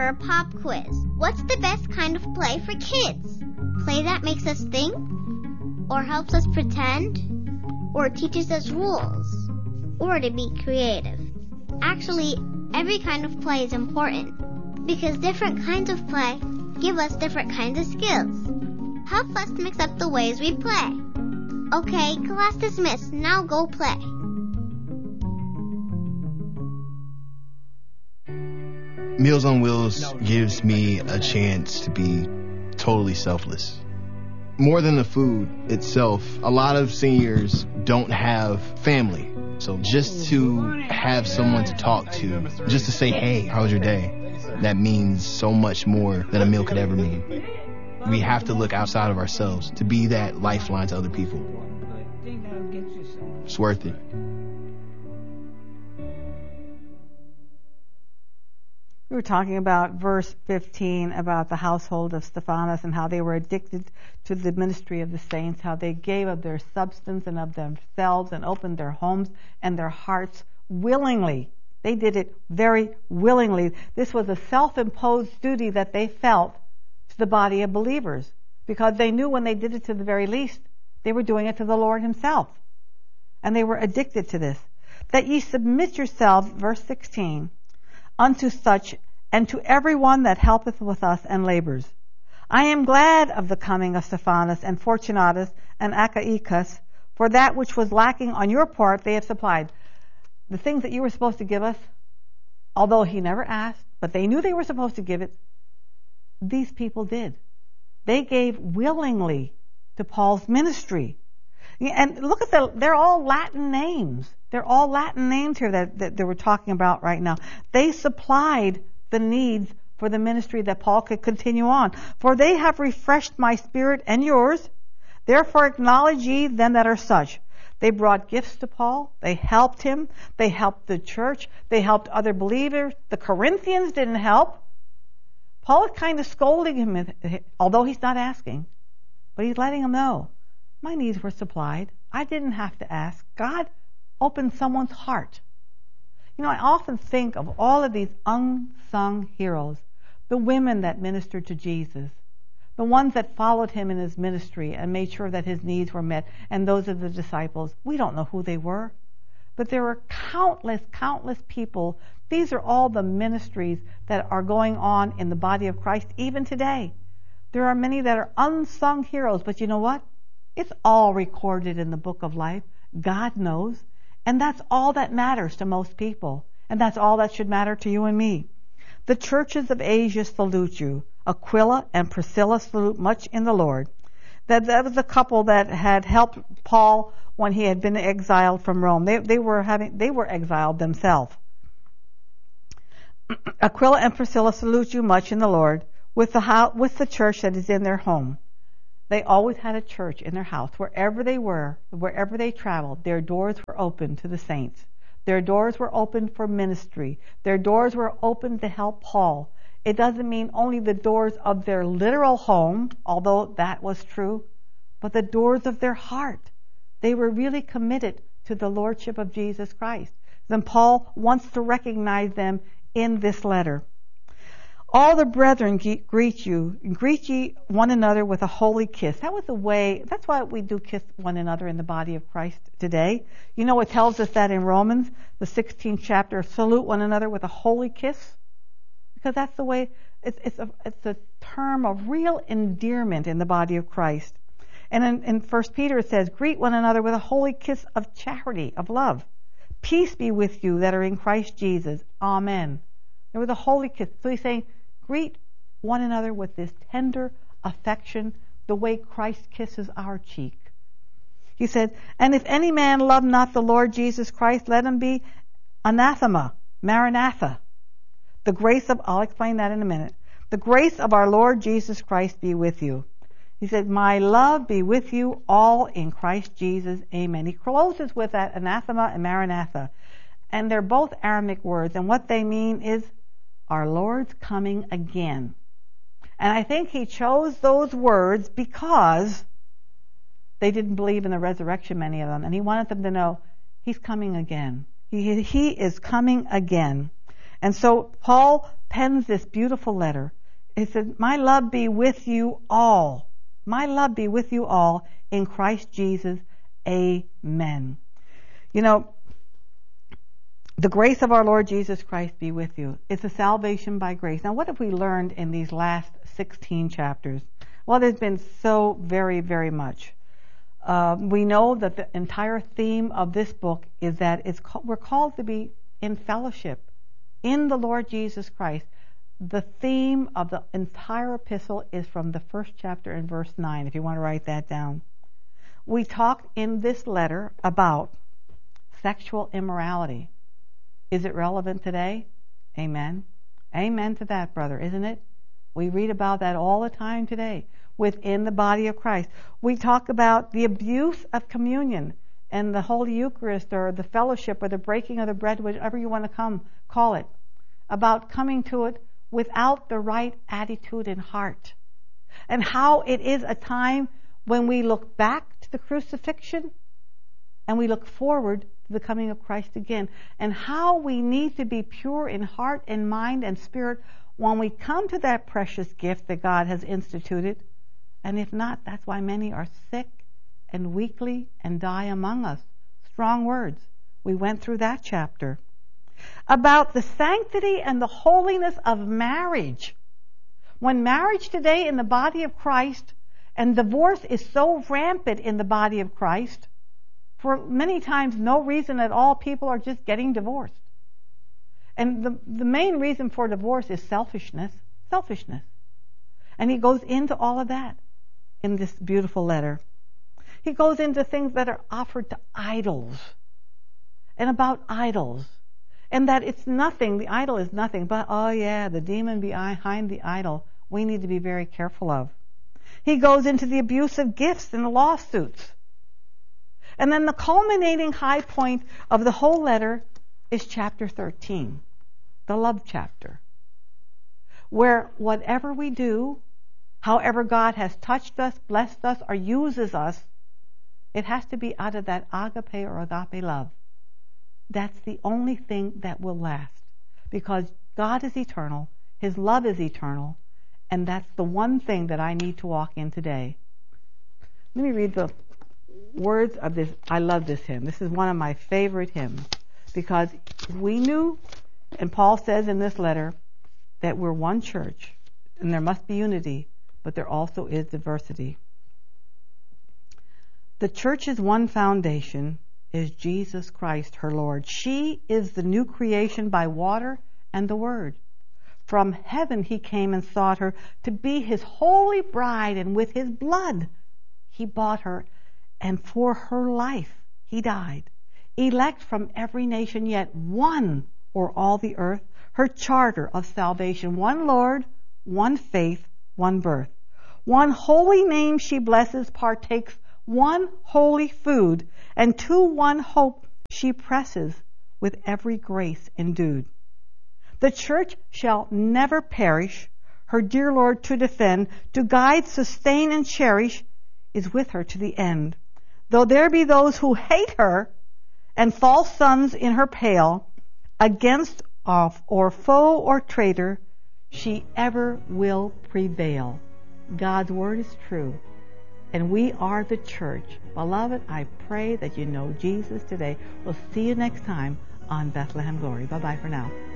for a pop quiz. What's the best kind of play for kids? Play that makes us think? Or helps us pretend? Or teaches us rules? Or to be creative? Actually, every kind of play is important, because different kinds of play give us different kinds of skills. Help us mix up the ways we play. Okay, class dismissed. Now go play. Meals on Wheels gives me a chance to be totally selfless. More than the food itself, a lot of seniors don't have family. So just to have someone to talk to, just to say, hey, how was your day? That means so much more than a meal could ever mean. We have to look outside of ourselves to be that lifeline to other people. It's worth it. We were talking about verse 15 about the household of Stephanas and how they were addicted to the ministry of the saints, how they gave of their substance and of themselves and opened their homes and their hearts willingly. They did it very willingly. This was a self-imposed duty that they felt to the body of believers, because they knew when they did it to the very least, they were doing it to the Lord himself. And they were addicted to this. That ye submit yourselves, verse 16, unto such, and to everyone that helpeth with us and labors. I am glad of the coming of Stephanas and Fortunatus and Achaicus, for that which was lacking on your part they have supplied. The things that you were supposed to give us, although he never asked, but they knew they were supposed to give it, these people did. They gave willingly to Paul's ministry. And look at they're all Latin names. They're all Latin names here that we're talking about right now. They supplied the needs for the ministry that Paul could continue on. For they have refreshed my spirit and yours. Therefore acknowledge ye them that are such. They brought gifts to Paul. They helped him. They helped the church. They helped other believers. The Corinthians didn't help. Paul is kind of scolding him, although he's not asking. But he's letting him know, my needs were supplied. I didn't have to ask. God opened someone's heart. You know, I often think of all of these unsung heroes, the women that ministered to Jesus, the ones that followed him in his ministry and made sure that his needs were met, and those of the disciples. We don't know who they were, but there were countless people. These are all the ministries that are going on in the body of Christ even today. There are many that are unsung heroes, but you know what? It's all recorded in the book of life. God knows. And that's all that matters to most people. And that's all that should matter to you and me. The churches of Asia salute you. Aquila and Priscilla salute much in the Lord. That was a couple that had helped Paul when he had been exiled from Rome. They were exiled themselves. Aquila and Priscilla salute you much in the Lord with the church that is in their home. They always had a church in their house. Wherever they were, wherever they traveled, their doors were open to the saints. Their doors were open for ministry. Their doors were open to help Paul. It doesn't mean only the doors of their literal home, although that was true, but the doors of their heart. They were really committed to the Lordship of Jesus Christ. Then Paul wants to recognize them in this letter. All the brethren greet you. Greet ye one another with a holy kiss. That was the way, that's why we do kiss one another in the body of Christ today. You know, it tells us that in Romans, the 16th chapter, salute one another with a holy kiss. Because that's the way, it's a term of real endearment in the body of Christ. And in 1 Peter it says, greet one another with a holy kiss of charity, of love. Peace be with you that are in Christ Jesus. Amen. There was a holy kiss. So he's saying, greet one another with this tender affection, the way Christ kisses our cheek. He said, and if any man love not the Lord Jesus Christ, let him be anathema, maranatha. The grace of, I'll explain that in a minute. The grace of our Lord Jesus Christ be with you. He said, my love be with you all in Christ Jesus. Amen. He closes with that anathema and maranatha. And they're both Aramaic words. And what they mean is our Lord's coming again. And I think he chose those words because they didn't believe in the resurrection, many of them. And he wanted them to know he's coming again. He is coming again. And so Paul pens this beautiful letter. It said, my love be with you all. My love be with you all in Christ Jesus. Amen. You know, the grace of our Lord Jesus Christ be with you. It's a salvation by grace. Now, what have we learned in these last 16 chapters? Well, there's been so very, very much. We know that the entire theme of this book is that we're called to be in fellowship in the Lord Jesus Christ. The theme of the entire epistle is from the first chapter in verse 9, if you want to write that down. We talk in this letter about sexual immorality. Is it relevant today? Amen. Amen to that, brother, isn't it? We read about that all the time today within the body of Christ. We talk about the abuse of communion and the Holy Eucharist or the fellowship or the breaking of the bread, whatever you want to call it, about coming to it without the right attitude and heart. And how it is a time when we look back to the crucifixion and we look forward to the coming of Christ again. And how we need to be pure in heart and mind and spirit when we come to that precious gift that God has instituted. And if not, that's why many are sick and weakly and die among us. Strong words. We went through that chapter. About the sanctity and the holiness of marriage. When marriage today in the body of Christ, and divorce is so rampant in the body of Christ, for many times no reason at all, people are just getting divorced. And the main reason for divorce is selfishness. And he goes into all of that in this beautiful letter. He goes into things that are offered to idols, and about idols. And that it's nothing, the idol is nothing, but the demon behind the idol we need to be very careful of. He goes into the abuse of gifts and the lawsuits. And then the culminating high point of the whole letter is chapter 13, the love chapter, where whatever we do, however God has touched us, blessed us, or uses us, it has to be out of that agape or agape love. That's the only thing that will last, because God is eternal, His love is eternal, and that's the one thing that I need to walk in today. Let me read the words of this. I love this hymn. This is one of my favorite hymns, because we knew, and Paul says in this letter, that we're one church, and there must be unity, but there also is diversity. The church's one foundation is Jesus Christ, her Lord. She is the new creation by water and the Word. From heaven He came and sought her to be His holy bride, and with His blood He bought her, and for her life He died. Elect from every nation, yet one o'er all the earth, her charter of salvation. One Lord, one faith, one birth. One holy name she blesses, partakes one holy food, and to one hope she presses with every grace endued. The church shall never perish, her dear Lord to defend, to guide, sustain, and cherish, is with her to the end. Though there be those who hate her, and false sons in her pale, against or foe or traitor, she ever will prevail. God's word is true, and we are the church. Beloved, I pray that you know Jesus today. We'll see you next time on Bethlehem Glory. Bye-bye for now.